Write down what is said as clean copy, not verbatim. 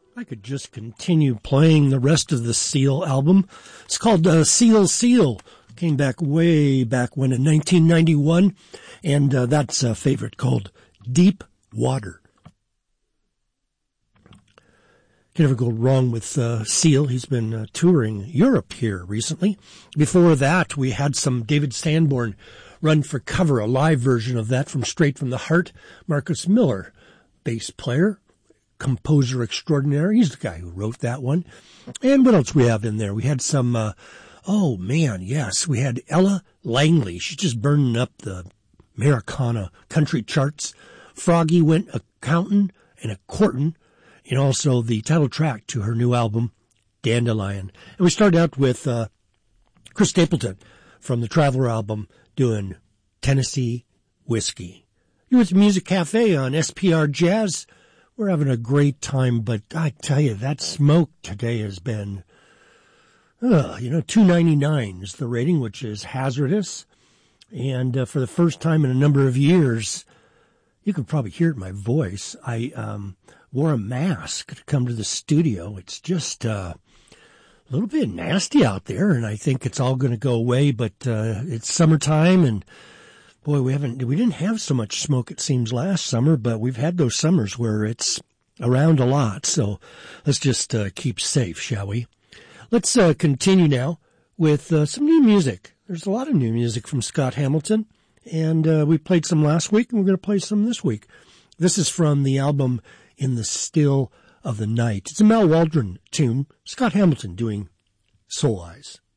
I could just continue playing the rest of the Seal album. It's called Seal Seal. Came back way back when in 1991, and that's a favorite called Deep Water. Can never go wrong with Seal. He's been touring Europe here recently. Before that, we had some David Sanborn Run for Cover, a live version of that from Straight from the Heart. Marcus Miller, bass player, composer extraordinary. He's the guy who wrote that one. And what else we have in there? We had some, we had Ella Langley. She's just burning up the Americana country charts. Froggy went a-countin' and a-courtin', and also the title track to her new album, Dandelion. And we started out with Chris Stapleton from the Traveler album doing Tennessee Whiskey. You're with Music Cafe on SPR Jazz. We're having a great time, but I tell you, that smoke today has been, 299 is the rating, which is hazardous. And for the first time in a number of years, you can probably hear it in my voice, I wore a mask to come to the studio. It's just a little bit nasty out there, and I think it's all going to go away, but it's summertime, and boy, we didn't have so much smoke, it seems, last summer, but we've had those summers where it's around a lot, so let's just keep safe, shall we? Let's continue now with some new music. There's a lot of new music from Scott Hamilton, and we played some last week, and we're going to play some this week. This is from the album In the Still of the Night. It's a Mal Waldron tune. Scott Hamilton doing Soul Eyes.